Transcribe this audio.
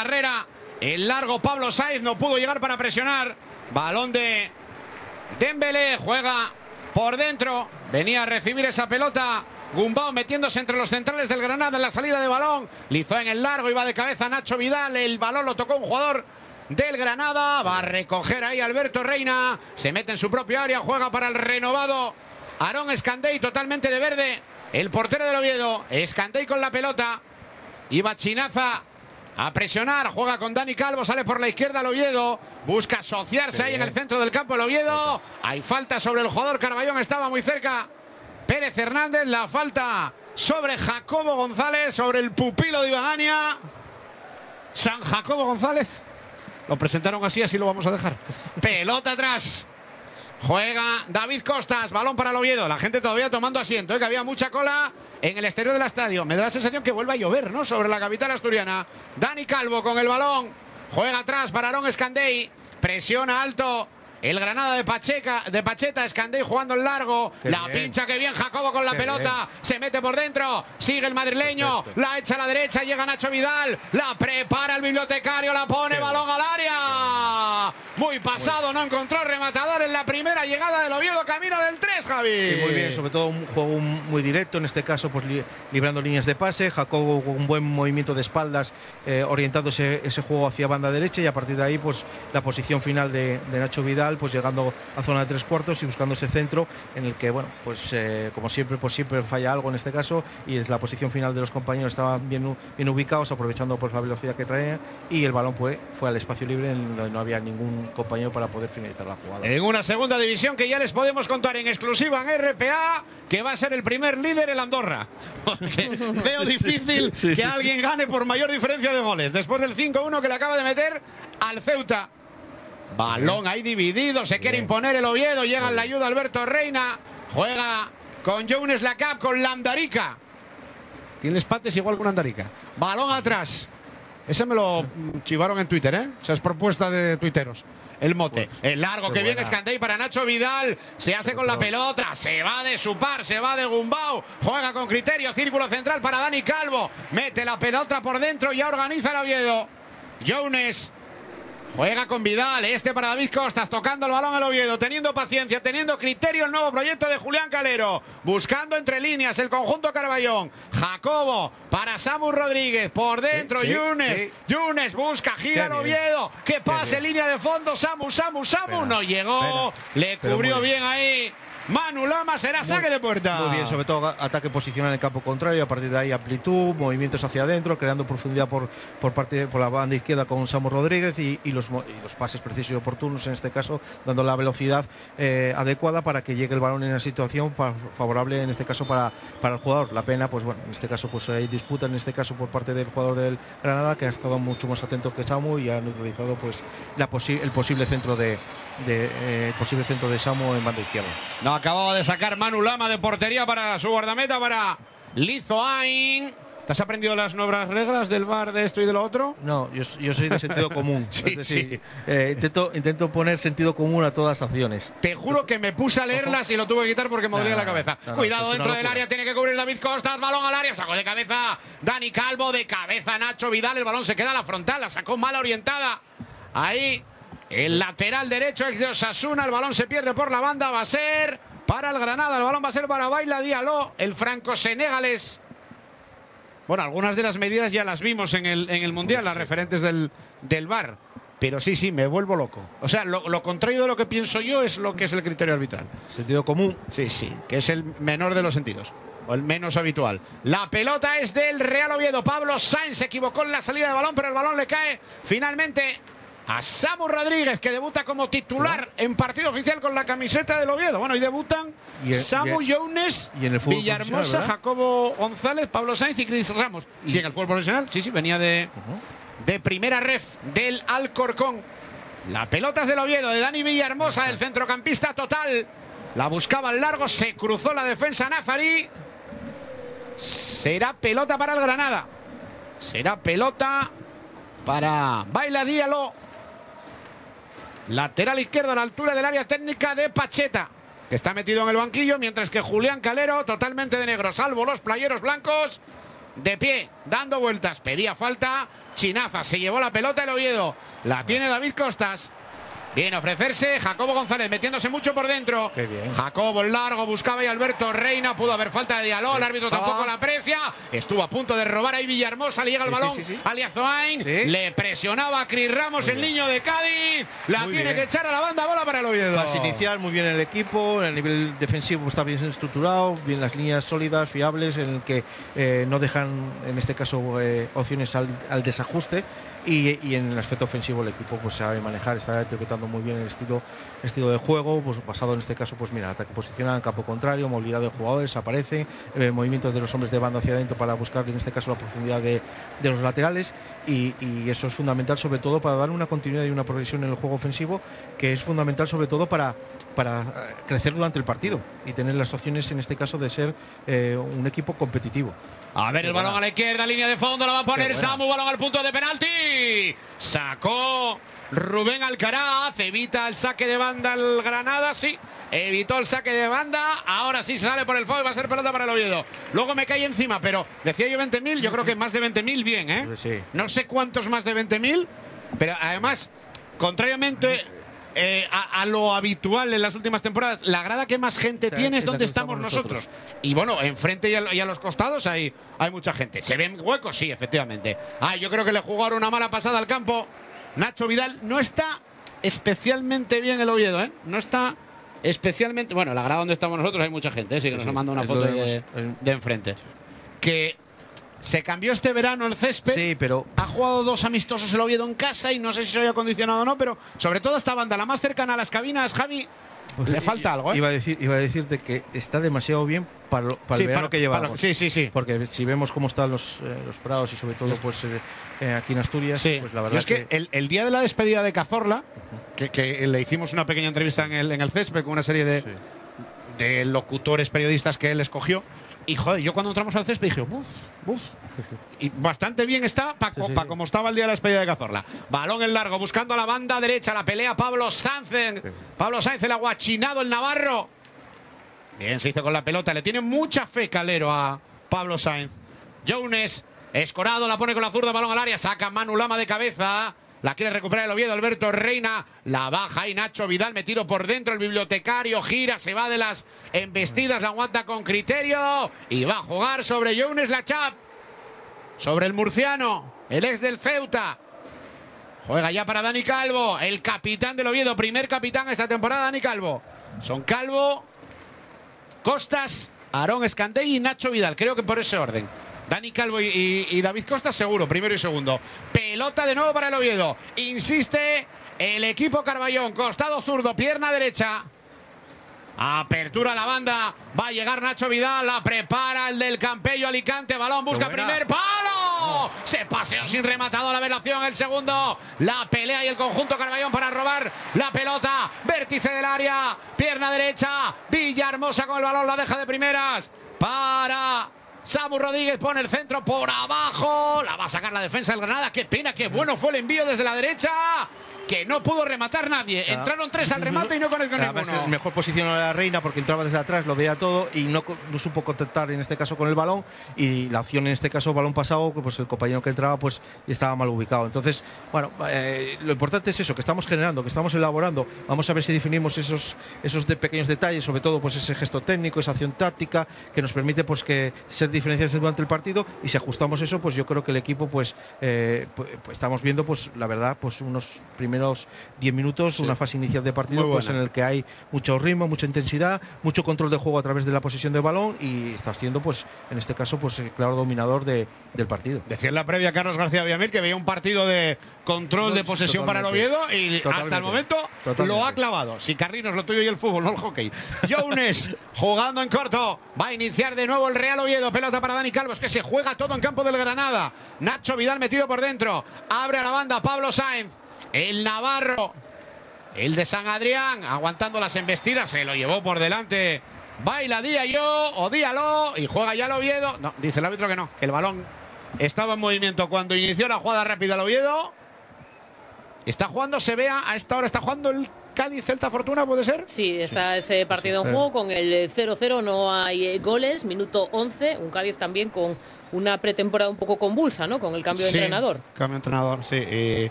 carrera. El largo Pablo Sáenz no pudo llegar para presionar. Balón de Dembélé, juega por dentro. Venía a recibir esa pelota. Gumbau metiéndose entre los centrales del Granada en la salida de balón. Lizó en el largo, iba de cabeza Nacho Vidal. El balón lo tocó un jugador del Granada. Va a recoger ahí Alberto Reina. Se mete en su propio área, juega para el renovado Aarón Escandey, totalmente de verde. El portero del Oviedo. Escandey con la pelota. Iba Chinaza a presionar, juega con Dani Calvo, sale por la izquierda el Oviedo, busca asociarse ahí en el centro del campo el Oviedo. Hay falta sobre el jugador Carballón, estaba muy cerca Pérez Hernández. La falta sobre Jacobo González, sobre el pupilo de Ibagania. San Jacobo González. Lo presentaron así, así lo vamos a dejar. Pelota atrás. Juega David Costas, balón para el Oviedo. La gente todavía tomando asiento, que había mucha cola en el exterior del estadio. Me da la sensación que vuelve a llover, ¿no? Sobre la capital asturiana. Dani Calvo con el balón. Juega atrás para Aarón Escandey. Presiona alto el Granada de Pacheta. Escandey jugando en largo. La pincha que bien Jacobo con la pelota. Se mete por dentro. Sigue el madrileño. La echa a la derecha. Llega Nacho Vidal. La prepara el bibliotecario. La pone balón al área. Muy pasado. No encontró rematador en la primera llegada del Oviedo. Camino del 3, Javi. Sí, muy bien. Sobre todo un juego muy directo. En este caso, pues librando líneas de pase. Jacobo con un buen movimiento de espaldas, orientando ese juego hacia banda derecha. Y a partir de ahí, pues la posición final de Nacho Vidal, pues llegando a zona de 3/4 y buscando ese centro en el que, bueno, pues como siempre, pues siempre falla algo en este caso, y es la posición final de los compañeros, estaban bien ubicados, aprovechando pues la velocidad que traía, y el balón fue al espacio libre en donde no había ningún compañero para poder finalizar la jugada. En una segunda división que ya les podemos contar en exclusiva en RPA, que va a ser el primer líder el Andorra. Porque veo difícil que alguien gane por mayor diferencia de goles, después del 5-1 que le acaba de meter al Ceuta. Balón ahí dividido, se quiere imponer el Oviedo, llega en la ayuda Alberto Reina, juega con Jones Lacap, con Landarica. Tienes pates igual que una Landarica. Balón atrás. Ese me lo chivaron en Twitter, ¿eh? Esa es propuesta de tuiteros. El mote. El largo que viene Escandey para Nacho Vidal. Se hace con la pelota. Se va de su par. Se va de Gumbau. Juega con criterio. Círculo central para Dani Calvo. Mete la pelota por dentro y ya organiza el Oviedo. Jones. Juega con Vidal, para David Costas, tocando el balón al Oviedo, teniendo paciencia, teniendo criterio el nuevo proyecto de Julián Calero, buscando entre líneas el conjunto Carballón. Jacobo para Samu Rodríguez, por dentro Yunes busca, gira el Oviedo, que pase línea de fondo, Samu, no llegó, le cubrió bien ahí Manu Lama, será saque de puerta. Muy bien, sobre todo ataque posicional en el campo contrario, a partir de ahí amplitud, movimientos hacia adentro, creando profundidad por la banda izquierda con Samu Rodríguez y los pases precisos y oportunos, en este caso dando la velocidad adecuada para que llegue el balón en una situación favorable, en este caso para el jugador. La pena, pues bueno, en este caso pues hay disputa, en este caso por parte del jugador del Granada, que ha estado mucho más atento que Samu y ha neutralizado pues el posible centro de Samu en banda izquierda. No acababa de sacar Manu Lama de portería para su guardameta, para Lizoain. ¿Te has aprendido las nuevas reglas del VAR de esto y de lo otro? No, yo soy de sentido común. Es decir, intento poner sentido común a todas las acciones. Te juro que me puse a leerlas y lo tuve que quitar porque me dolía la cabeza. Cuidado dentro del área, tiene que cubrir David Costas, balón al área, sacó de cabeza Dani Calvo, de cabeza Nacho Vidal, el balón se queda a la frontal, la sacó mal orientada. Ahí el lateral derecho ex de Osasuna, el balón se pierde por la banda, va a ser para el Granada, el balón va a ser para Baila Diallo, el franco-senegalés. Bueno, algunas de las medidas ya las vimos en el Mundial, las referentes del VAR. Pero sí, me vuelvo loco. O sea, lo contrario de lo que pienso yo es lo que es el criterio arbitral. Sentido común. Sí, que es el menor de los sentidos. O el menos habitual. La pelota es del Real Oviedo. Pablo Sáenz se equivocó en la salida de balón, pero el balón le cae finalmente a Samu Rodríguez, que debuta como titular en partido oficial con la camiseta del Oviedo. Bueno, y debutan Samu Jones, Villahermosa, Jacobo González, Pablo Sáenz y Cris Ramos. Sí, en el fútbol profesional, sí, venía de primera ref del Alcorcón. La pelota es del Oviedo, de Dani Villahermosa, del centrocampista total. La buscaba al largo, se cruzó la defensa Nazarí. Será pelota para el Granada. Será pelota para Baila Diallo. Lateral izquierdo a la altura del área técnica de Pacheta, que está metido en el banquillo, mientras que Julián Calero, totalmente de negro, salvo los playeros blancos, de pie, dando vueltas. Pedía falta. Chinaza, se llevó la pelota el Oviedo. La tiene David Costas. Viene a ofrecerse Jacobo González, metiéndose mucho por dentro. Qué bien. Jacobo el largo, buscaba ahí Alberto Reina. Pudo haber falta de Diallo, el árbitro tampoco la aprecia. Estuvo a punto de robar ahí Villahermosa. Le llega el balón a Aliazoain. Le presionaba a Cris Ramos, el niño de Cádiz. La tiene que echar a la banda, bola para el Oviedo. Fase inicial, muy bien el equipo. A nivel defensivo está bien estructurado. Bien las líneas sólidas, fiables, en el que no dejan, en este caso, opciones al desajuste. Y en el aspecto ofensivo el equipo pues sabe manejar, está interpretando muy bien el estilo de juego, pues basado en este caso, pues mira, ataque posicional en campo contrario, movilidad de jugadores, aparece, movimientos de los hombres de banda hacia adentro para buscar en este caso la profundidad de los laterales y eso es fundamental sobre todo para dar una continuidad y una progresión en el juego ofensivo, que es fundamental sobre todo para crecer durante el partido y tener las opciones en este caso de ser un equipo competitivo. A ver, el balón a la izquierda, línea de fondo, la va a poner Samu, balón al punto de penalti. Sacó Rubén Alcaraz, evita el saque de banda el Granada, sí. Evitó el saque de banda, ahora sí se sale por el foul y va a ser pelota para el Oviedo. Luego me cae encima, pero decía yo 20.000, yo creo que más de 20.000 bien, ¿eh? Sí. No sé cuántos más de 20.000, pero además, contrariamente a lo habitual en las últimas temporadas, la grada que más gente tiene es donde estamos nosotros. Y bueno, enfrente y a los costados hay mucha gente. ¿Se ven huecos? Sí, efectivamente. Yo creo que le jugaron una mala pasada al campo. Nacho Vidal no está especialmente bien el Oviedo, ¿eh? No está especialmente. Bueno, la grada donde estamos nosotros hay mucha gente, sí que nos ha mandado una foto de enfrente. Que se cambió este verano el césped. Sí, pero ha jugado 2 amistosos el Oviedo en casa y no sé si se haya acondicionado o no, pero sobre todo esta banda, la más cercana a las cabinas, Javi, pues le falta algo, ¿eh? Iba a decirte que está demasiado bien para el verano que llevamos. Sí. Porque si vemos cómo están los prados y sobre todo pues aquí en Asturias, pues la verdad es que el día de la despedida de Cazorla, que le hicimos una pequeña entrevista en el césped con una serie de locutores periodistas que él escogió. Y joder, yo cuando entramos al césped dije, ¡buf! Y bastante bien está para como estaba el día de la despedida de Cazorla. Balón en largo, buscando a la banda derecha, la pelea Pablo Sainz. Pablo Sainz, el aguachinado, el navarro. Bien, se hizo con la pelota. Le tiene mucha fe Calero a Pablo Sainz. Jones, escorado, la pone con la zurda, balón al área, saca Manu Lama de cabeza. La quiere recuperar el Oviedo, Alberto Reina. La baja y Nacho Vidal metido por dentro. El bibliotecario gira, se va de las embestidas, la aguanta con criterio. Y va a jugar sobre Younes Lachap. Sobre el murciano, el ex del Ceuta. Juega ya para Dani Calvo, el capitán del Oviedo. Primer capitán esta temporada, Dani Calvo. Son Calvo, Costas, Aarón Escandey y Nacho Vidal. Creo que por ese orden. Dani Calvo y David Costas seguro, primero y segundo. Pelota de nuevo para el Oviedo. Insiste el equipo Carballón. Costado zurdo, pierna derecha. Apertura a la banda. Va a llegar Nacho Vidal. La prepara el del Campello Alicante. Balón, busca primer palo. Se paseó sin rematado la velación. El segundo. La pelea y el conjunto Carballón para robar la pelota. Vértice del área. Pierna derecha. Villahermosa con el balón. La deja de primeras. Para Samu Rodríguez, pone el centro por abajo. La va a sacar la defensa del Granada. Qué pena, qué bueno fue el envío desde la derecha. Que no pudo rematar nadie. Entraron 3 al remate y no conectó ninguno. Mejor posición a la Reina porque entraba desde atrás, lo veía todo y no supo contactar en este caso con el balón. Y la opción en este caso, balón pasado, pues el compañero que entraba pues estaba mal ubicado. Entonces, bueno, lo importante es eso, que estamos generando, que estamos elaborando. Vamos a ver si definimos esos pequeños detalles, sobre todo pues ese gesto técnico, esa acción táctica que nos permite pues que ser diferenciales durante el partido. Y si ajustamos eso, pues yo creo que el equipo pues estamos viendo pues la verdad pues unos primeros 10 minutos, una fase inicial de partido pues en el que hay mucho ritmo, mucha intensidad, mucho control de juego a través de la posesión de balón y está siendo pues en este caso pues el claro dominador del partido. Decía en la previa Carlos García Villamil que veía un partido de control de posesión para el Oviedo y hasta el momento lo ha clavado. Si Carrinos lo tuyo y el fútbol, no el hockey. Younes jugando en corto, va a iniciar de nuevo el Real Oviedo, pelota para Dani Calvo, es que se juega todo en campo del Granada. Nacho Vidal metido por dentro, abre a la banda Pablo Sainz. El navarro, el de San Adrián, aguantando las embestidas, se lo llevó por delante. Baila Díalo y juega ya el Oviedo. No, dice el árbitro que no, que el balón estaba en movimiento cuando inició la jugada rápida el Oviedo. Está jugando, se vea, a esta hora está jugando el Cádiz Celta Fortuna, ¿puede ser? Sí, está ese partido en juego con el 0-0, no hay goles, minuto 11, un Cádiz también con una pretemporada un poco convulsa, ¿no? Con el cambio de entrenador. Cambio de entrenador, sí.